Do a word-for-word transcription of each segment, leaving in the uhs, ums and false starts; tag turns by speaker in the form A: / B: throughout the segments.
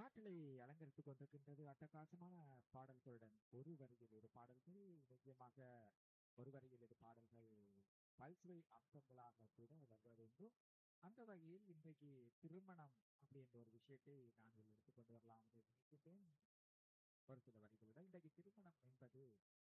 A: காற்றலை அலங்கரித்துக் கொண்டிருக்கின்றது அட்டகாசமான பாடல்களுடன் ஒரு வரியில் இரு பாடல்கள் நிச்சயமாக ஒரு வரியில் இரு பாடல்கள் பல்சுவை அம்சங்களாக கூட வருவதுண்டு. அந்த வகையில் இன்றைக்கு திருமணம் அப்படின்ற ஒரு விஷயத்தை நாங்கள் எடுத்துக்கொண்டு வரலாம் என்று நினைக்கின்றேன். ஒரு சில வரிகளுடன் இன்றைக்கு திருமணம் என்பது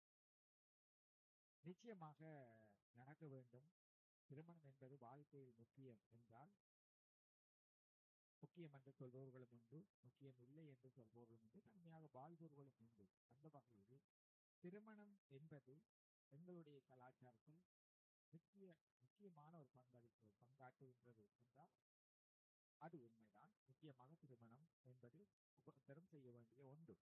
A: நிச்சயமாக நடக்க வேண்டும். திருமணம் என்பது வாழ்க்கையில் முக்கியம் என்றால் முக்கியம் என்று சொல்பவர்களும் உண்டு, முக்கியம் இல்லை என்று சொல்பவர்களும் உண்டு, தனியாக வாழ்பவர்களும் உண்டு. அந்த வகையில் திருமணம் என்பது எங்களுடைய கலாச்சாரத்தில் முக்கிய முக்கியமான ஒரு பங்களிப்பு பங்காற்றுகின்றது என்றால் அது உண்மைதான். முக்கியமாக திருமணம் என்பது ஒவ்வொருத்தரும் செய்ய வேண்டிய ஒன்று.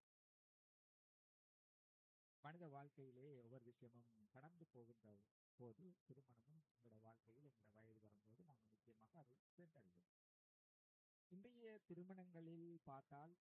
A: மனித வாழ்க்கையிலே ஒவ்வொரு விஷயமும் கடந்து போகின்ற போது திருமணமும் எங்களோட வாழ்க்கையில் எங்களோட வயது வரும்போது நாங்கள் நிச்சயமாக அதை சென்றடைவோம். இன்றைய திருமணங்களில் பார்த்தால்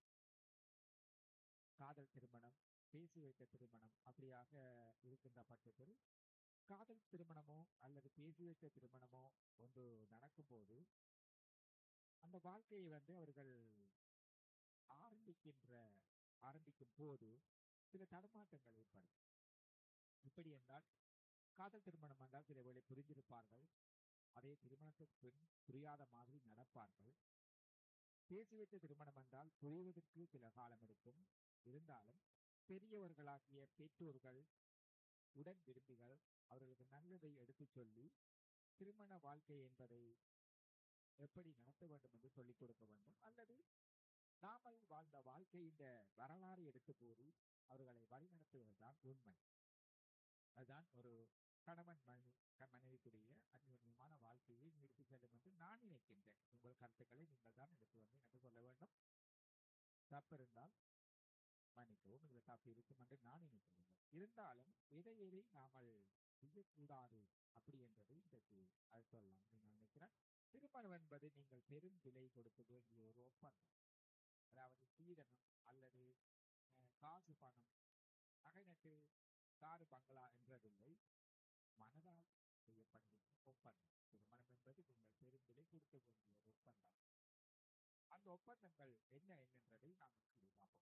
A: காதல் திருமணம், பேசி வைத்த திருமணம் அப்படியாக இருக்கின்ற பட்சத்தில் காதல் திருமணமோ அல்லது பேசி வைத்த திருமணமோ ஒன்று நடக்கும்போது அந்த வாழ்க்கையை வந்து அவர்கள் ஆரம்பிக்கின்ற ஆரம்பிக்கும் போது சில தடுமாற்றங்கள் ஏற்படும். இப்படி என்றால் காதல் திருமணம் என்றால் சில வேளை புரிந்திருப்பார்கள், அதே திருமணத்துக்கு பின் புரியாத மாதிரி நடப்பார்கள். பேசி வைத்த திருமணம் என்றால் புரிவதற்கு சில காலம் எடுக்கும். இருந்தாலும் பெரியவர்களாகிய பெற்றோர்கள், உடன் விரும்பிகள் அவர்களுக்கு நல்லதை எடுத்துச் சொல்லி திருமண வாழ்க்கை என்பதை எப்படி நடத்த வேண்டும் என்று சொல்லிக் கொடுக்க வேண்டும். அல்லது நாமல் வாழ்ந்த வாழ்க்கை இந்த வரலாறு எடுத்து கூறி அவர்களை வழிநடத்துவதுதான் உண்மை. அதுதான் ஒரு கணவன் மனைவி மனைவிக்குரிய அந்யோன்யமான வாழ்க்கையை நீடித்து செல்லும் என்று நான் நினைக்கின்றேன். உங்கள் கருத்துக்களை நீங்கள் தான் எடுத்து வந்து எனக்கு சொல்ல வேண்டும். தப்பு இருந்தால் மன்னிக்கவும், இதில் தப்பு இருக்கும் என்று நான் நினைக்கிறேன். இருந்தாலும் எதை எதை நாமல் செய்யக்கூடாது அப்படி என்பதை இன்றைக்கு அது சொல்லலாம் என்று நான் நினைக்கிறேன். திருமணம் என்பது நீங்கள் பெரும் விலை கொடுக்க வேண்டிய ஒரு ஒப்பந்தம். அதாவது சீதனம் அல்லது அஹ், காசு பணம் நகை நட்டு காரு பங்களா என்றதில்லை, மனதால் செய்யப்படுகின்ற ஒப்பந்தம். திருமணம் என்பது நீங்கள் பெரும் விலை கொடுக்க வேண்டிய ஒரு ஒப்பந்தம். அந்த ஒப்பந்தங்கள் என்ன என்னன்றதை நாங்கள் சொல்லி பார்ப்போம்.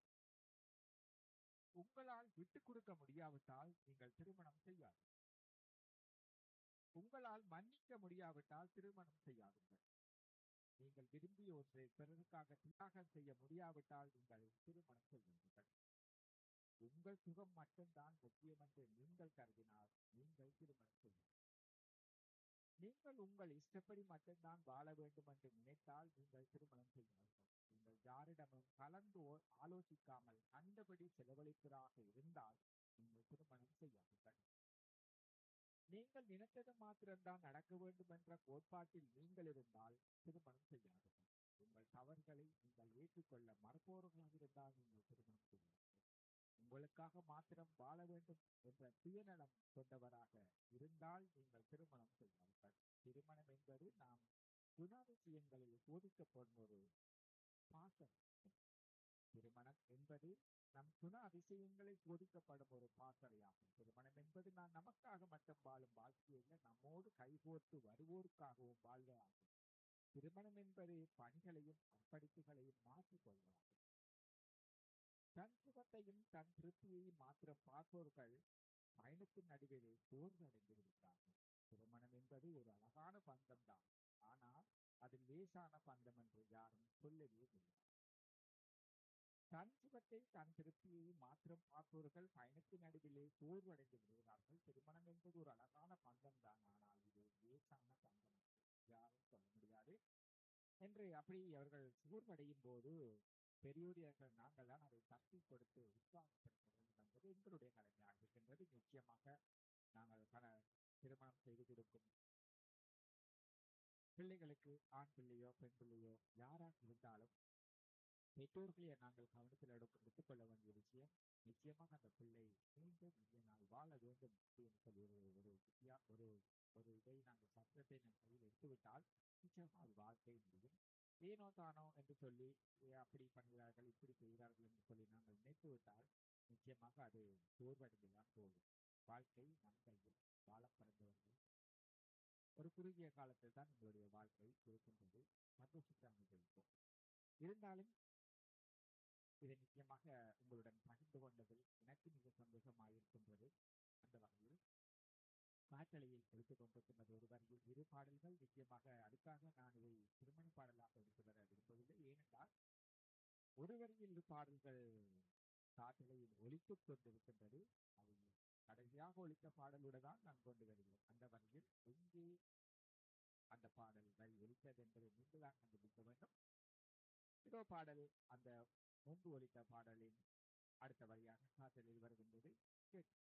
A: உங்களால் விட்டுக் கொடுக்க முடியாவிட்டால் நீங்கள் திருமணம் செய்யாது. உங்களால் மன்னிக்க முடியாவிட்டால் திருமணம் செய்யாதீர்கள். நீங்கள் விரும்பிய ஒன்றை பிறருக்காக தியாகம் செய்ய முடியாவிட்டால் நீங்கள் திருமணம் செய்வீர்கள். உங்கள் சுகம் மட்டும்தான் முக்கியம் என்று நீங்கள் கருதினால் நீங்கள் திருமணம் செய்வீர்கள். நீங்கள் உங்கள் இஷ்டப்படி மட்டும்தான் வாழ வேண்டும் என்று நினைத்தால் நீங்கள் திருமணம் செய்வீர்கள். நீங்கள் யாரிடமும் கலந்து ஓ- ஆலோசிக்காமல் கண்டபடி செலவழிப்பதாக இருந்தால் நீங்கள் திருமணம் செய்யாதீர்கள். நீங்கள் நினைத்தது மாத்திரம்தான் நடக்க வேண்டும் என்ற கோட்பாட்டில் நீங்கள் இருந்தால் திருமணம் செய்யாதீர்கள். உங்கள் தவறுகளை நீங்கள் ஏற்றுக்கொள்ள மறுப்பவர்களாக இருந்தால் நீங்கள் திருமணம் செய்யாதீர்கள். உங்களுக்காக மாத்திரம் வாழ வேண்டும் என்ற சுயநலம் கொண்டவராக இருந்தால் நீங்கள் திருமணம் செய்வார்கள். திருமணம் என்பது நாம் குணாதிசயங்களில் சோதிக்கப்படும் ஒரு பாசம். திருமணம் என்பது நம் குண அதிசயங்களை சோதிக்கப்படும் ஒரு பாசறையாகும். திருமணம் என்பது நான் நமக்காக மட்டும் வாழும் வாழ்க்கையில் நம்மோடு கைகோர்த்து வருவோருக்காகவும் வாழ்வதாகும். திருமணம் என்பது பணிகளையும் அர்ப்பணிப்புகளையும் மாற்றிக்கொள்வதாகும். தன் சுகத்தையும் தன் திருப்தியையும் மாத்திரம் பார்ப்பவர்கள் பயணத்தின் நடுவிலே சோர்வடைந்து விடுகிறார்கள். திருமணம் என்பது ஒரு அழகான பந்தம் தான், ஆனால் அது லேசான பந்தம் என்று யாரும் சொல்லவே இல்லை. தன் சுகத்தை தன் திருப்தியை மாத்திரம் பார்ப்பவர்கள் பயணத்தின் நடுவிலே சோர்வடைந்து விடுகிறார்கள். திருமணம் என்பது ஒரு அழகான பந்தம் தான், ஆனால் இது லேசான பந்தம் என்று யாரும் சொல்ல முடியாது என்று அப்படி அவர்கள் சோர்வடையும் போது பெரியோர்கள் நாங்கள் தான் அதை தட்டி கொடுத்து உற்சாகப்படுத்த வேண்டும் என்பது எங்களுடைய கடமையாக இருக்கின்றது. நிச்சயமாக நாங்கள் பல திருமணம் செய்து கொடுக்கும் பிள்ளைகளுக்கு ஆண் பிள்ளையோ பெண் பிள்ளையோ யாராக இருந்தாலும் பெற்றோர்களை நாங்கள் கவனத்தில் எடுக்க எடுத்துக்கொள்ள வேண்டிய விஷயம், நிச்சயமாக அந்த பிள்ளை மீண்டும் இங்கே நாள் வாழ வேண்டும் என்று சொல்லி ஒரு ஒரு வித்தியா- ஒரு ஒரு இதை நாங்கள் சட்டத்தை நம் கையில் எடுத்துவிட்டால் நிச்சயமாக அது வாழ்க்கை முடியும். ஏனோ தானோ என்று சொல்லி "ஏ, அப்படி பண்ணுகிறார்கள் இப்படி செய்கிறார்கள் என்று சொல்லி நாங்கள் நினைத்து விட்டால் நிச்சயமாக அது சோர்வடைந்துதான் போகும். வாழ்க்கை நம் கையில் வாழ பிறந்தவர்கள் ஒரு குறுகிய காலத்தில் தான் எங்களுடைய வாழ்க்கை இருக்கின்றது. சந்தோஷத்தை அனுபவிப்போம். இருந்தாலும் இதை நிச்சயமாக உங்களுடன் பகிர்ந்து கொண்டதில் எனக்கு மிக சந்தோஷமாக இருக்கின்றது. அந்த வகையில் காற்றலையில் ஒலித்துக் கொண்டிருக்கின்றது ஒரு வரியில் இரு பாடல்கள். நிச்சயமாக அதுக்காக நான் இதை திருமண பாடலாக எடுத்து வர விரும்பவில்லை. ஏனென்றால் ஒரு வரியில் இரு பாடல்கள் காற்றலையில் ஒலித்துக் கொண்டிருக்கின்றது. அவை கடைசியாக ஒலித்த பாடலுடன் தான் நான் கொண்டு வருகிறேன். அந்த வகையில் எங்கே அந்த பாடல் வரி ஒலித்தது என்பதை நீங்கள் தான் கண்டுபிடிக்க வேண்டும். இதோ பாடல் அந்த முன்பு ஒலித்த பாடலின் அடுத்த வரியாக காற்றலில் வருகின்றது. கேட்க